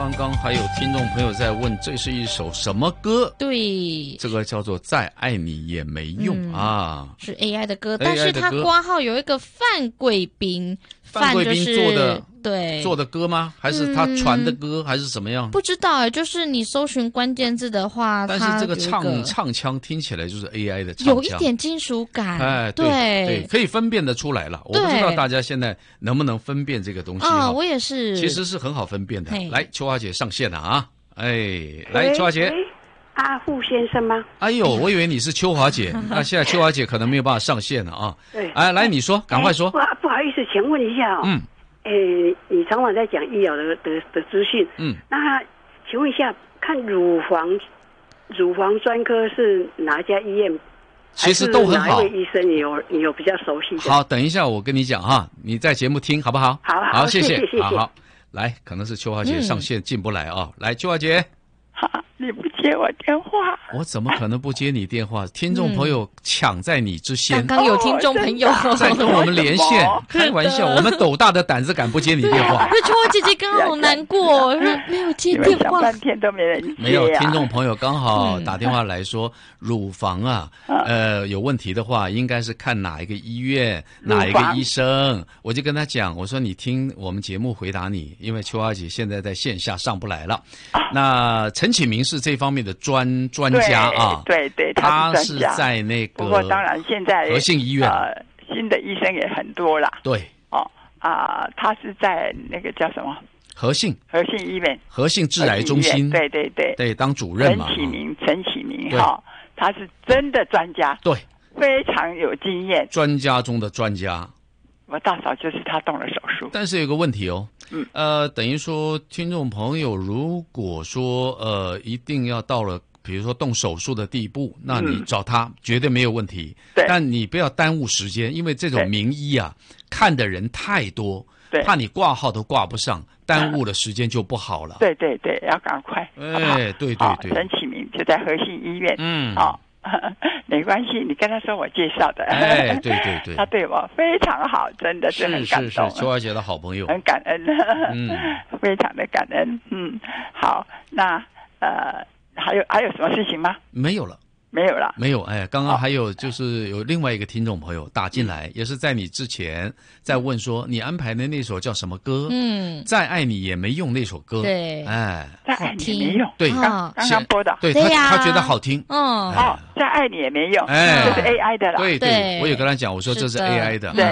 刚刚还有听众朋友在问，这是一首什么歌？ 对， 这个叫做《再爱你也没用》啊， 是 AI 的歌， AI 但是它的歌括号有一个范贵宾， 范贵宾做的对做的歌吗？还是他传的歌，还是怎么样？ 不知道哎，就是你搜寻关键字的话， 但是这个它有一唱腔听起来就是 AI 的唱腔， 有一点金属感， 哎，对，可以分辨得出来了。我不知道大家现在能不能分辨这个东西啊？ 我也是， 其实是很好分辨的。来，秋华姐上线了啊！哎，来，秋华姐。 阿富先生吗？ 哎呦，我以为你是秋华姐，那现在秋华姐可能没有办法上线了啊。 对， 哎，来你说，赶快说。 不好意思，请问一下你常常在讲医疗的资讯，那请问一下，看乳房专科是哪家医院？ 其实都很好。 哪一位医生你有比较熟悉的？ 好，等一下我跟你讲哈，你在节目听好不好？ 好， 谢谢， 谢谢。 好，来，可能是秋华姐上线进不来啊。来，秋华姐。 你不接我电话， 我怎么可能不接你电话？听众朋友抢在你之先， 刚刚有听众朋友在跟我们连线，开玩笑，我们斗大的胆子敢不接你电话？ 那秋华姐姐刚好难过，没有接电话， 半天都没人接， 没有听众朋友刚好打电话来说，乳房有问题的话，应该是看哪一个医院，哪一个医生。我就跟他讲，我说你听我们节目回答你，因为秋华姐现在在线下上不来了。那陈启明是这方面的专家啊， 对， 他是在那个， 不过当然现在和信医院新的医生也很多啦。 对， 他是在那个叫什么？ 和信医院， 和信致癌中心，对，当主任嘛。 陈启明他是真的专家， 对， 非常有经验， 专家中的专家。 我大嫂就是他动了手术， 但是有个问题哦，等于说听众朋友，如果说一定要到了比如说动手术的地步，那你找他绝对没有问题。但你不要耽误时间，因为这种名医啊，看的人太多，怕你挂号都挂不上，耽误了时间就不好了。 对，要赶快。 哎，对， 陈启明就在和信医院。没关系，你跟他说我介绍的。 哎，对， 他对我非常好，真的是很感动。 是秋华姐的好朋友， 很感恩。非常的感恩。好，那还有什么事情吗？ 没有了。没有。哎，刚刚还有就是有另外一个听众朋友打进来，也是在你之前在问说你安排的那首叫什么歌？再爱你也没用那首歌。 对， 哎， 再爱你也没用。 对， 刚刚播的。 对他觉得好听。 再爱你也没用。这是 AI 的了。 对，我有跟他讲，我说这是 AI 的。 对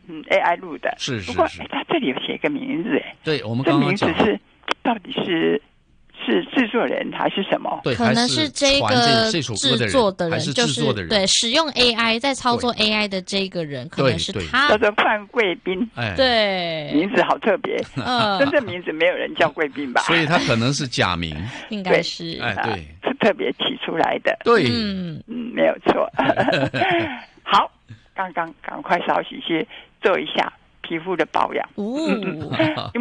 AI 录的。 是。 不过他这里有写一个名字， 对，我们刚刚讲这名字是到底是制作人还是什么？ 对， 可能是这个制作的人， 还是制作的人， 对，使用 AI 在操作 AI 的这个人，可能是他， 叫做范贵宾。 对， 名字好特别，真正名字没有人叫贵宾吧？ 所以他可能是假名， 应该是， 对， 是特别起出来的。 对， 没有错。好，刚刚赶快少许些做一下皮肤的保养。